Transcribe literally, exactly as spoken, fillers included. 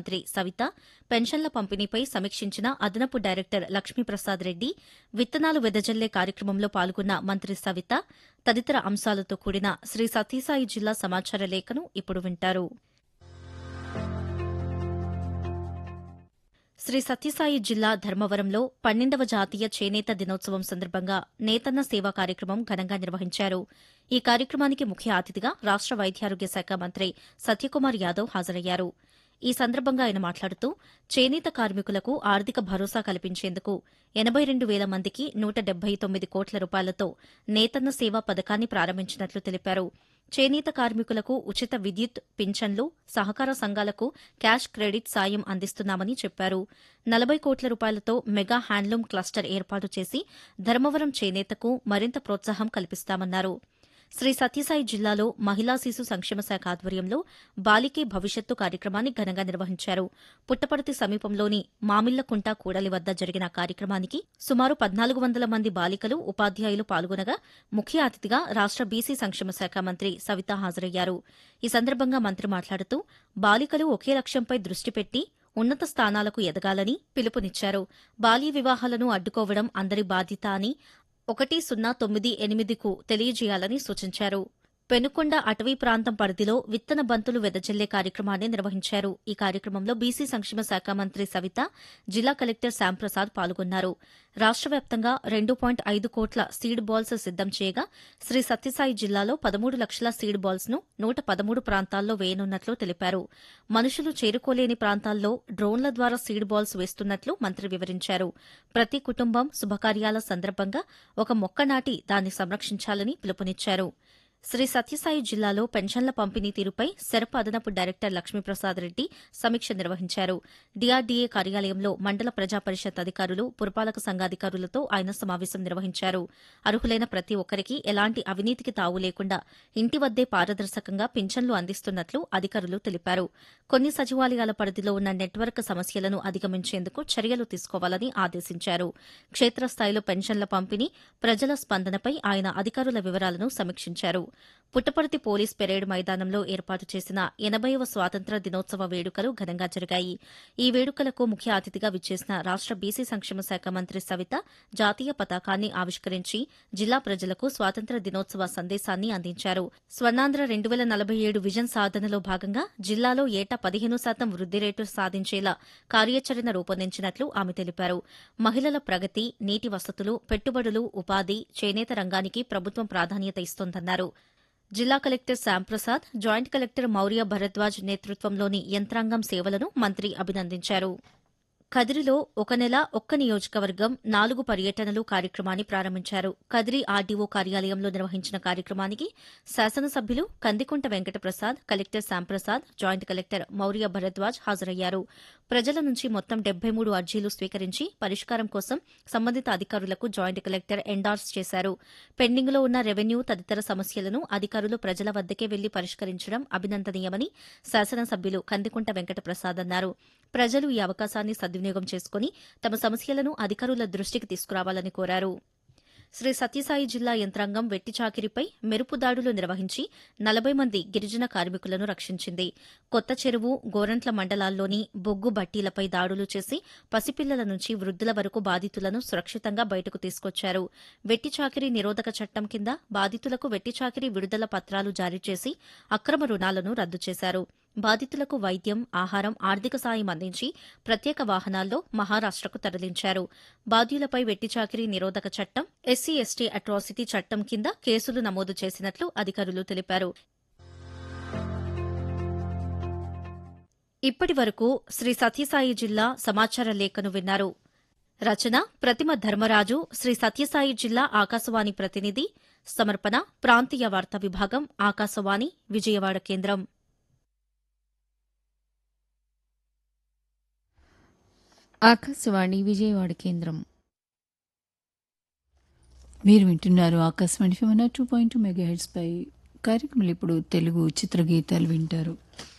మంత్రి సవిత పెన్షన్ల పంపిణీపై సమీక్షించిన అదనపు డైరెక్టర్ లక్ష్మీప్రసాద్ రెడ్డి, విత్తనాలు వెదజల్లే కార్యక్రమంలో పాల్గొన్న మంత్రి సవిత తదితర అంశాలతో కూడిన శ్రీ సత్యసాయి జిల్లా సమాచార లేఖను ఇప్పుడు వింటారు. శ్రీ సత్యసాయి జిల్లా ధర్మవరంలో పన్నెండవ జాతీయ చేనేత దినోత్సవం సందర్భంగా నేతన్న సేవా కార్యక్రమం ఘనంగా నిర్వహించారు. ఈ కార్యక్రమానికి ముఖ్య అతిథిగా రాష్ట వైద్యారోగ్య శాఖ మంత్రి సత్యకుమార్ యాదవ్ హాజరయ్యారు. ఈ సందర్భంగా ఆయన మాట్లాడుతూ చేనేత కార్మికులకు ఆర్థిక భరోసా కల్పించేందుకు ఎనబై రెండు వేల మందికి నూట డెబ్బై తొమ్మిది కోట్ల రూపాయలతో నేతన్న సేవా పథకాన్ని ప్రారంభించినట్లు తెలిపారు. చేనేత కార్మికులకు ఉచిత విద్యుత్, పింఛన్లు, సహకార సంఘాలకు క్యాష్ క్రెడిట్ సాయం అందిస్తున్నామని చెప్పారు. నలభై కోట్ల రూపాయలతో మెగా హ్యాండ్లూమ్ క్లస్టర్ ఏర్పాటు చేసి ధర్మవరం చేనేతకు మరింత ప్రోత్సాహం కల్పిస్తామన్నారు. శ్రీ సత్యసాయి జిల్లాలో మహిళా శిశు సంక్షేమ శాఖ ఆధ్వర్యంలో బాలికే భవిష్యత్తు కార్యక్రమాన్ని ఘనంగా నిర్వహించారు. పుట్టపర్తి సమీపంలోని మామిళ్లకుంట కూడలి వద్ద జరిగిన కార్యక్రమానికి సుమారు పద్నాలుగు వందల మంది బాలికలు, ఉపాధ్యాయులు పాల్గొనగా ముఖ్య అతిథిగా రాష్ట బీసీ సంక్షేమ శాఖ మంత్రి సవిత హాజరయ్యారు. ఈ సందర్భంగా మంత్రి మాట్లాడుతూ బాలికలు ఒకే లక్ష్యంపై దృష్టి పెట్టి ఉన్నత స్థానాలకు ఎదగాలని పిలుపునిచ్చారు. బాల్య వివాహాలను అడ్డుకోవడం అందరి బాధ్యత అని ఒకటి సున్నా తొమ్మిది ఎనిమిదికు తెలియజేయాలని సూచించారు. పెనుకొండ అటవీ ప్రాంతం పరిధిలో విత్తన బంతులు వెదజల్లే కార్యక్రమాన్ని నిర్వహించారు. ఈ కార్యక్రమంలో బీసీ సంక్షేమ శాఖ మంత్రి సవిత, జిల్లా కలెక్టర్ శ్యాంప్రసాద్ పాల్గొన్నారు. రాష్ట వ్యాప్తంగా రెండు పాయింట్ ఐదు కోట్ల సీడ్ బాల్స్ సిద్దం చేయగా శ్రీ సత్యసాయి జిల్లాలో పదమూడు లక్షల సీడ్ బాల్స్ ను నూట పదమూడు ప్రాంతాల్లో వేయనున్నట్లు తెలిపారు. మనుషులు చేరుకోలేని ప్రాంతాల్లో డ్రోన్ల ద్వారా సీడ్ బాల్స్ వేస్తున్నట్లు మంత్రి వివరించారు. ప్రతి కుటుంబం శుభకార్యాల సందర్భంగా ఒక మొక్క నాటి దాన్ని సంరక్షించాలని పిలుపునిచ్చారు. శ్రీ సత్యసాయి జిల్లాలో పెన్షన్ల పంపిణీ తీరుపై సెరప్ అదనపు డైరెక్టర్ లక్ష్మీప్రసాద్ రెడ్డి సమీక్ష నిర్వహించారు. డీఆర్డీఏ కార్యాలయంలో మండల ప్రజా పరిషత్ అధికారులు, పురపాలక సంఘాధికారులతో ఆయన సమావేశం నిర్వహించారు. అర్హులైన ప్రతి ఒక్కరికి ఎలాంటి అవినీతికి తావు లేకుండా ఇంటి వద్దే పారదర్శకంగా పింఛన్లు అందిస్తున్నట్లు అధికారులు తెలిపారు. కొన్ని సచివాలయాల పరిధిలో ఉన్న నెట్వర్క్ సమస్యలను అధిగమించేందుకు చర్యలు తీసుకోవాలని ఆదేశించారు. క్షేత్రస్థాయిలో పెన్షన్ల పంపిణీ, ప్రజల స్పందనపై ఆయన అధికారుల వివరాలను సమీక్షించారు. పుట్టపర్తి పోలీస్ పెరేడ్ మైదానంలో ఏర్పాటు చేసిన ఎనభైవ స్వాతంత్ర్య దినోత్సవ వేడుకలు ఘనంగా జరిగాయి. ఈ వేడుకలకు ముఖ్య అతిథిగా విచ్చేసిన రాష్ట బీసీ సంక్షేమ శాఖ మంత్రి సవిత జాతీయ పతాకాన్ని ఆవిష్కరించి జిల్లా ప్రజలకు స్వాతంత్ర్య దినోత్సవ సందేశాన్ని అందించారు. స్వర్ణాంధ్ర రెండు వేల నలభై ఏడు విజన్ సాధనలో భాగంగా జిల్లాలో ఏటా పదిహేను శాతం వృద్ది రేటు సాధించేలా కార్యాచరణ రూపొందించినట్లు ఆమె తెలిపారు. మహిళల ప్రగతి, నీటి వసతులు, పెట్టుబడులు, ఉపాధి, చేనేత రంగానికి ప్రభుత్వం ప్రాధాన్యత ఇస్తోందన్నారు. జిల్లా collector Shyamprasad, joint collector Maurya Bharadwaj నేతృత్వంలోని యంత్రాంగం సేవలను మంత్రి అభినందించారు. కదిరిలో ఒక నెల ఒక్క నియోజకవర్గం నాలుగు పర్యటనలు కార్యక్రమాన్ని ప్రారంభించారు. కదిరి ఆర్డీఓ కార్యాలయంలో నిర్వహించిన కార్యక్రమానికి శాసనసభ్యులు Kandikunta Venkata Prasad, collector Shyamprasad, joint collector Maurya Bharadwaj హాజరయ్యారు. ప్రజల నుంచి మొత్తం డెబ్బై మూడు అర్జీలు స్వీకరించి పరిష్కారం కోసం సంబంధిత అధికారులకు జాయింట్ కలెక్టర్ ఎండార్స్ చేశారు. పెండింగ్లో ఉన్న రెవెన్యూ తదితర సమస్యలను అధికారులు ప్రజల వద్దకే వెళ్లి పరిష్కరించడం అభినందనీయమని శాసనసభ్యులు కందికుంట వెంకటప్రసాద్ అన్నారు. ప్రజలు ఈ అవకాశాన్ని సద్వినియోగం చేసుకుని తమ సమస్యలను అధికారుల దృష్టికి తీసుకురావాలని కోరారు. శ్రీ సత్యసాయి జిల్లా యంత్రాంగం వెట్టి చాకిరిపై మెరుపు దాడులు నిర్వహించి నలభై మంది గిరిజన కార్మికులను రక్షించింది. కొత్త చెరువు, గోరంట్ల మండలాల్లోని బొగ్గు బట్టీలపై దాడులు చేసి పసిపిల్లల నుంచి వృద్ధుల వరకు బాధితులను సురక్షితంగా బయటకు తీసుకొచ్చారు. వెట్టి చాకిరీ నిరోధక చట్టం కింద బాధితులకు వెట్టి చాకిరీ విడుదల పత్రాలు జారీ చేసి అక్రమ రుణాలను రద్దు చేశారు. బాధితులకు వైద్యం, ఆహారం, ఆర్థిక సాయం అందించి ప్రత్యేక వాహనాల్లో మహారాష్టకు తరలించారు. బాధ్యులపై వెట్టి చాకిరీ నిరోధక చట్టం, ఎస్సీ ఎస్టీ అట్రాసిటీ చట్టం కింద కేసులు నమోదు చేసినట్లు అధికారులు తెలిపారు. ఇప్పటి వరకు శ్రీ సత్యసాయి జిల్లా సమాచార లేఖను విన్నారు. రచన ప్రతిమ ధర్మరాజు, శ్రీ సత్యసాయి జిల్లా ఆకాశవాణి ప్రతినిధి. సమర్పణ ప్రాంతీయ వార్తా విభాగం, ఆకాశవాణి విజయవాడ కేంద్రం. ఆకాశవాణి విజయవాడ కేంద్రం. మీరు వింటున్నారు Akashvani ఫిమన two point two mega heads పై కార్యక్రమాలు. ఇప్పుడు తెలుగు చిత్రగీతాలు వింటారు.